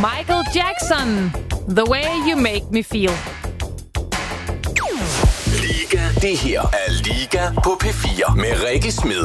Michael Jackson, The Way You Make Me Feel. Liga. Det her er Liga på P4 med Rikke Smed.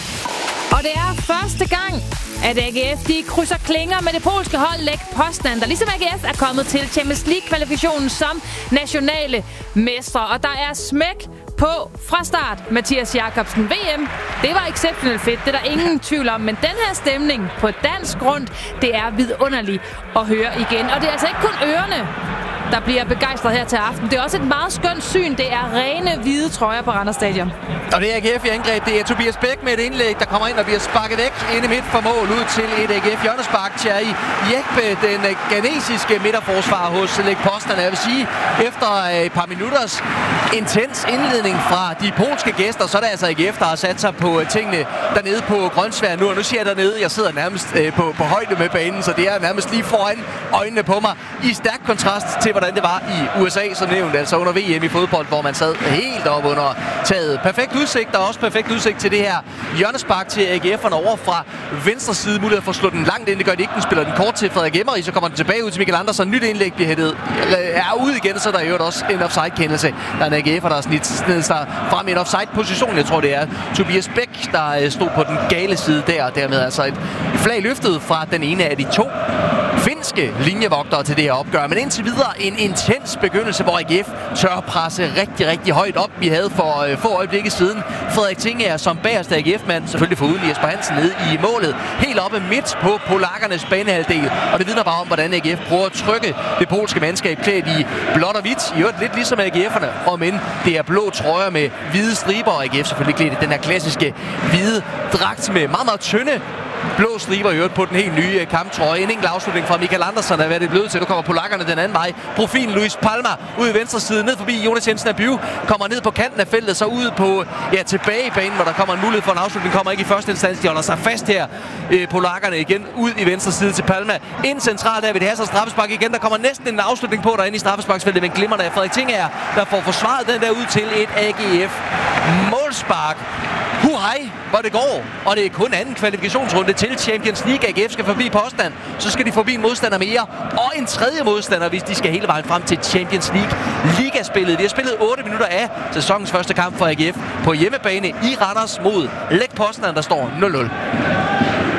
Og det er første gang, at AGF de krydser klinger med det polske hold Lech Poznan, der ligesom AGF er kommet til Champions League-kvalifikationen som nationale mestre. Og der er smæk på fra start. Mathias Jakobsen, VM, det var exceptionelt fedt, det er der ingen tvivl om. Men den her stemning på dansk grund, det er vidunderligt at høre igen. Og det er altså ikke kun ørerne, der bliver begejstret her til aften. Det er også et meget skønt syn. Det er rene hvide trøjer på Randers Stadion. Og det er AGF i angreb. Det er Tobias Bæk med et indlæg, der kommer ind og bliver sparket væk inde midt for mål ud til et AGF hjørnespark. Thierry Jekpe, den ghanesiske midterforsvar hos Lech Poznan. Jeg vil sige, efter et par minutters intens indledning fra de polske gæster, så er det altså AGF, der har sat sig på tingene dernede på Grønsvær nu. Og nu siger jeg dernede, jeg sidder nærmest på højde med banen, så det er nærmest lige foran øjnene på mig. I stærk kontrast til, hvordan det var i USA, som nævnt, altså under VM i fodbold, hvor man sad helt op under taget. Perfekt udsigt, og også perfekt udsigt til det her hjørnespark til AGF'erne over fra venstre side. Mulighed for at slå den langt ind, det gør de ikke. Den spiller den kort til Frederik Emmery, så kommer den tilbage ud til Michael Andersen. Nyt indlæg bliver hættet ud igen, så der er jo også en offside-kendelse. Der er en AGF'er, der har snittet sig frem i en offside-position. Jeg tror, det er Tobias Bæk, der stod på den gale side der, og dermed altså et flag løftet fra den ene af de to finske linjevogtere til det her opgør. Men indtil videre en intens begyndelse, hvor AGF tør presse rigtig, rigtig højt op. Vi havde for få øjeblikke siden Frederik Tingager som bagerste AGF-mand, selvfølgelig foruden Jesper Hansen nede i målet, helt oppe midt på polakkernes banehalvdel. Og det vidner bare om, hvordan AGF prøver at trykke det polske mandskab klædt i blåt og hvidt. I øvrigt lidt ligesom AGF'erne, om end det er blå trøjer med hvide striber, og AGF selvfølgelig klædt i den her klassiske hvide dragt med meget, meget tynde blå striber i øvrigt på den helt nye kamptrøje. En enkelt afslutning fra Michael Andersen er været det blødt til. Nu kommer polakkerne den anden vej. Profilen Luis Palma ud i venstre side, ned forbi Jonas Jensen Abiu, kommer ned på kanten af feltet, så ud på tilbage i banen, hvor der kommer en mulighed for en afslutning. Kommer ikke i første instans. De holder sig fast her. Polakkerne igen ud i venstre side til Palma. Ind centralt David Hasser, straffespark igen. Der kommer næsten en afslutning på derinde i straffesparksfeltet, men glimrende af Frederik Tingager, der får forsvaret den der ud til et AGF målspark. Hej, hvor det går. Og det er kun anden kvalifikationsrunde til Champions League. AGF skal forbi Poznan. Så skal de forbi en modstander mere. Og en tredje modstander, hvis de skal hele vejen frem til Champions League ligaspillet. De har spillet 8 minutter af sæsonens første kamp for AGF på hjemmebane i Randers mod Lech Poznan, der står 0-0.